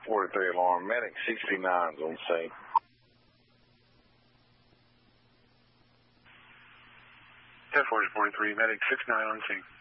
1043 alarm. Medic 69's on scene. 1043, medic 69 on scene.